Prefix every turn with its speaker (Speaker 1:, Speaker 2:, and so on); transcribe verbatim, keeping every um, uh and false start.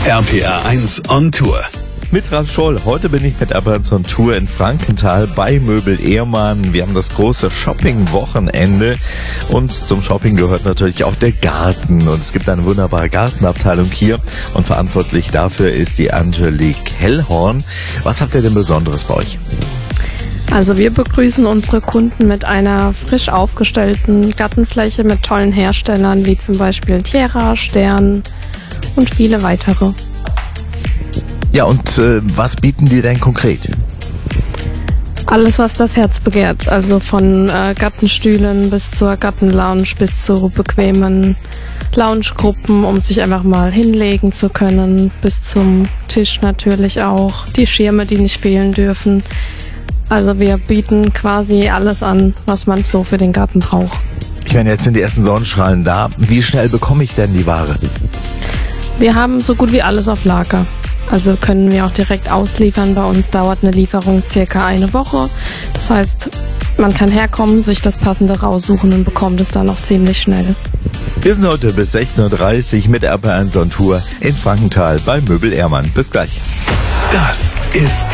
Speaker 1: R P R eins on Tour.
Speaker 2: Mit Ralf Scholl. Heute bin ich mit R P R eins on Tour in Frankenthal bei Möbel Ehrmann. Wir haben das große Shopping-Wochenende und zum Shopping gehört natürlich auch der Garten. Und es gibt eine wunderbare Gartenabteilung hier und verantwortlich dafür ist die Angelique Hellhorn. Was habt ihr denn Besonderes bei euch?
Speaker 3: Also wir begrüßen unsere Kunden mit einer frisch aufgestellten Gartenfläche mit tollen Herstellern wie zum Beispiel Tierra, Stern und viele weitere.
Speaker 2: Ja, und äh, was bieten die denn konkret?
Speaker 3: Alles, was das Herz begehrt, also von äh, Gartenstühlen bis zur Gartenlounge bis zu bequemen Loungegruppen, um sich einfach mal hinlegen zu können, bis zum Tisch natürlich auch, die Schirme, die nicht fehlen dürfen. Also wir bieten quasi alles an, was man so für den Garten braucht.
Speaker 2: Ich meine, jetzt sind die ersten Sonnenstrahlen da. Wie schnell bekomme ich denn die Ware?
Speaker 3: Wir haben so gut wie alles auf Lager. Also können wir auch direkt ausliefern. Bei uns dauert eine Lieferung circa eine Woche. Das heißt, man kann herkommen, sich das Passende raussuchen und bekommt es dann noch ziemlich schnell.
Speaker 2: Wir sind heute bis sechzehn Uhr dreißig mit R P R eins on Tour in Frankenthal bei Möbel Ehrmann. Bis gleich.
Speaker 1: Das ist